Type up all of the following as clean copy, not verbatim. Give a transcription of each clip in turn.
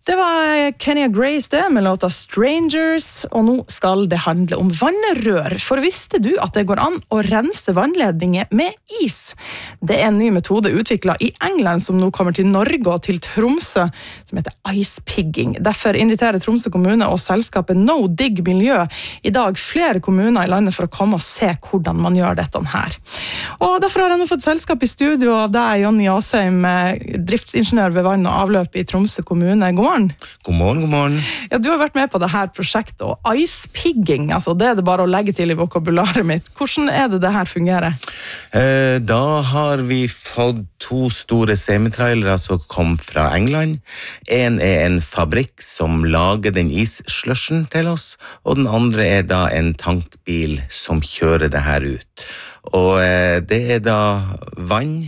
Det var Kenya Grace det, med låta Strangers, og nå skal det handle om vannrør. For visste du at det går an å rense vannledninger med is? Det er en ny metode utviklet i England som nå kommer til Norge og til Tromsø, som heter ice pigging. Derfor inviterer Tromsø kommune og selskapet No Dig Miljø i dag flere kommuner i landet for å komme og se hvordan man gjør dette her. Og derfor har jeg nå fått selskap i studio av deg, Jonny Asheim, driftsingeniør ved vann og avløp i Tromsø kommune. God morgen. God morgen, god morgen. Ja, du har vært med på dette prosjektet, og ice pigging, altså det er det bare å legge til i vokabularet mitt. Hvordan er det her fungerer? Da har vi fått 2 store semitrailere som kom fra England. En er en fabrikk som lager den isslushen til oss, og den andre er da en tankbil som kjører det her ut. Og det er da vann,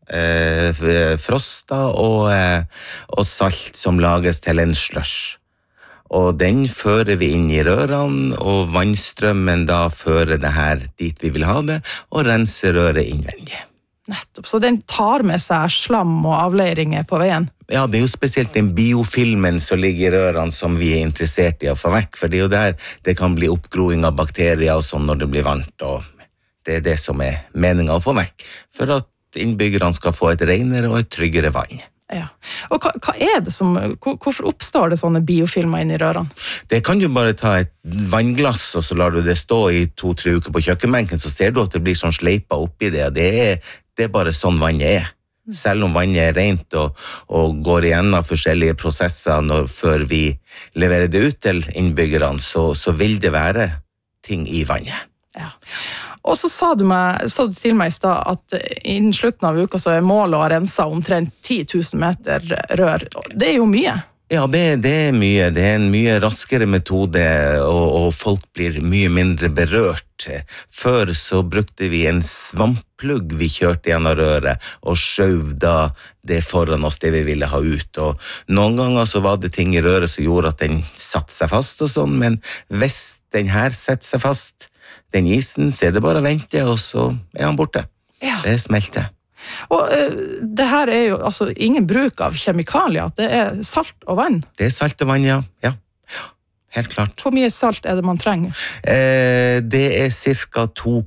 frosta og salt som lages til en slush. Og den fører vi inn i rørene, og vannstrømmen da fører det her dit vi vil ha det, og renser røret innvendig. Nettopp, så den tar med seg slam og avleiringer på veien? Ja, det er jo spesielt den biofilmen som ligger i rørene som vi er interessert i å få vekk, for det er jo der det kan bli oppgroing av bakterier og sånn når det blir varmt, og det er det som er meningen å få vekk, for at innbyggerne skal få et renere og et tryggere vann. Ja. Og hva er det hvorfor oppstår det sånne biofilmer inn i rørene? Det kan du bare ta et vannglass, og så lar du det stå i 2-3 uker på kjøkkenbenken, så ser du at det blir sånn sleipa oppi det, og det er bare sånn vannet er. Selv om vannet er rent og går igjennom forskjellige prosesser før vi leverer det ut til innbyggerne, så vil det være ting i vannet. Ja. Og så sa du til meg i sted at innen slutten av uka så er målet å rense omtrent 10 000 meter rør. Det er jo mye. Ja, det er mye. Det er en mye raskere metode, og folk blir mye mindre berørt. Før så brukte vi en svampplugg vi kjørte gjennom røret, og skjøv da det foran oss det vi ville ha ut. Og noen ganger så var det ting i røret som gjorde at den satte seg fast og sånn, men hvis den her setter seg fast, den isen, så er det bare å vente, og så er han borte. Ja. Det smelter. Og det her er jo altså ingen bruk av kjemikalier, det er salt og vann. Det er salt og vann, ja. Ja, helt klart. Hvor mye salt er det man trenger? Det er cirka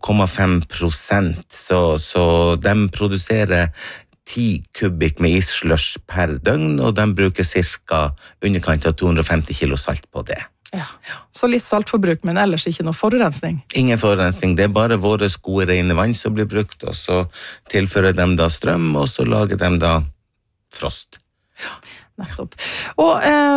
2,5%, så de produserer 10 kubikk med isslush per døgn, og de bruker cirka underkant av 250 kilo salt på det. Ja. Så litt saltforbruk, men ellers ikke noe forurensning? Ingen forurensning, det er bare våre gode rene vann som blir brukt, og så tilfører de da strøm, og så lager de da frost. Ja. Nettopp. Og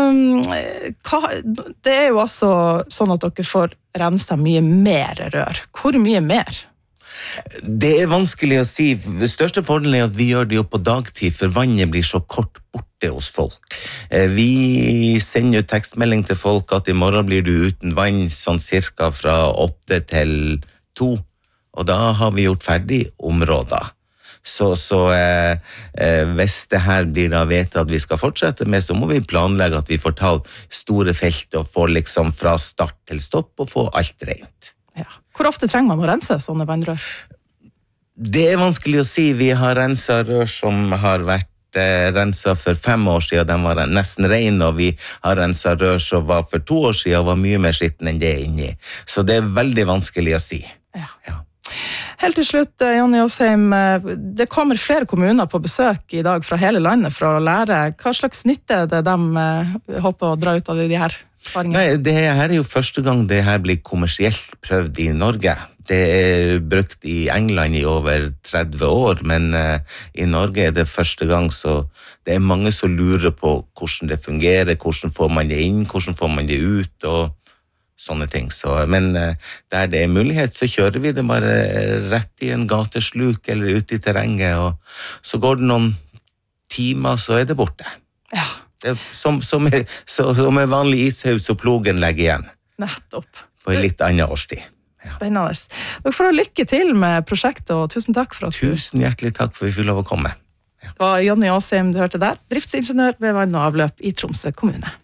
det er jo altså sånn at dere får renset mye mer rør. Hvor mye mer? Det er vanskelig å si. Det største fordelen er at vi gjør det jo på dagtid, for vannet blir så kort borte hos folk. Vi sender jo tekstmelding til folk at i morgen blir du uten vann, sånn cirka fra 8 til 2, og da har vi gjort ferdig områder. Så hvis det her blir da vedtatt at vi skal fortsette med, så må vi planlegge at vi får ta store felt og få liksom fra start til stopp og få alt rent. Ja. Hvor ofte trenger man å rense sånne vannrør? Det er vanskelig å si. Vi har renset rør som har vært renset for 5 år siden, den var nesten ren, og vi har renset rør som var for 2 år siden og var mye mer skitten enn det inni. Så det er veldig vanskelig å si. Ja. Ja. Helt til slutt, Jonny Asheim, det kommer flere kommuner på besøk i dag fra hele landet for å lære. Hva slags nytte er det de håper å dra ut av de her? Nei, det her er jo første gang det her blir kommersielt prøvd i Norge. Det er brukt i England i over 30 år, men i Norge er det første gang, så det er mange som lurer på hvordan det fungerer, hvordan får man det inn, hvordan får man det ut, og sånne ting. Men der det er mulighet, så kjører vi det bare rett i en gatesluk eller ute i terrenget, og så går det noen timer, så er det borte. Ja. Som er vanlig ishaus og plogen legger igjen. Nettopp. På en litt annen årstid. Ja. Spennende. Dere får ha lykke til med prosjektet, og tusen takk for at Tusen hjertelig takk for at vi fikk lov å komme. Det var Jonny Asheim du hørte der, driftsingeniør ved vann og avløp i Tromsø kommune.